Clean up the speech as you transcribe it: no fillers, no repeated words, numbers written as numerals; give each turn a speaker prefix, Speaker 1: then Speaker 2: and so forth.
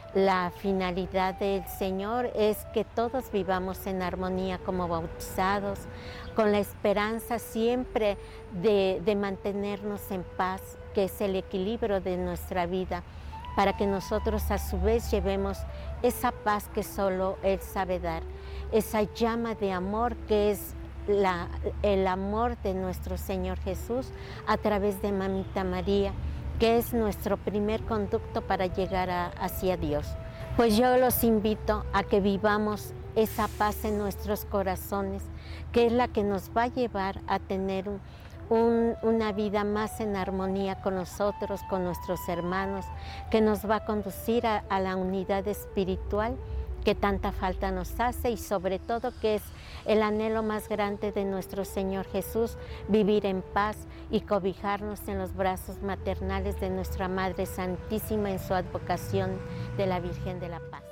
Speaker 1: La finalidad del Señor es que todos vivamos en armonía como bautizados, con la esperanza siempre de mantenernos en paz, que es el equilibrio de nuestra vida, para que nosotros a su vez llevemos esa paz que solo Él sabe dar, esa llama de amor que es el amor de nuestro Señor Jesús a través de Mamita María, que es nuestro primer conducto para llegar hacia Dios. Pues yo los invito a que vivamos esa paz en nuestros corazones, que es la que nos va a llevar a tener una vida más en armonía con nosotros, con nuestros hermanos, que nos va a conducir a la unidad espiritual que tanta falta nos hace, y sobre todo que es el anhelo más grande de nuestro Señor Jesús, vivir en paz y cobijarnos en los brazos maternales de nuestra Madre Santísima en su advocación de la Virgen de la Paz.